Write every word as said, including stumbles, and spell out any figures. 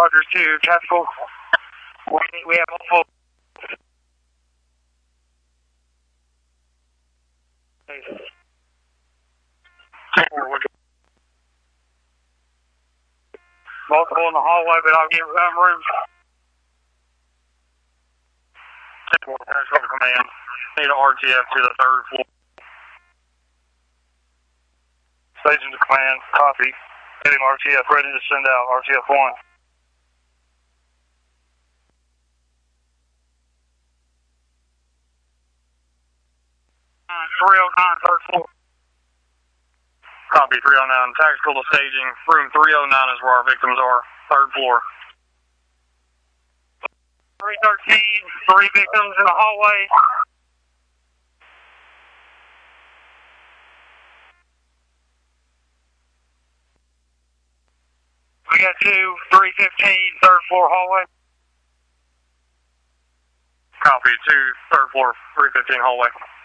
Roger two, tactical. We, we have multiple. Multiple in the hallway, but I'll give them rooms. Command. Need an R T F to the third floor. Station to command. Copy. Heading R T F ready to send out. R T F one. three oh nine, third floor. Copy, three oh nine. Tactical to staging. Room three oh nine is where our victims are. Third floor. three thirteen, three victims in the hallway. We got two, three fifteen, third floor hallway. Copy, two, third floor, three fifteen hallway.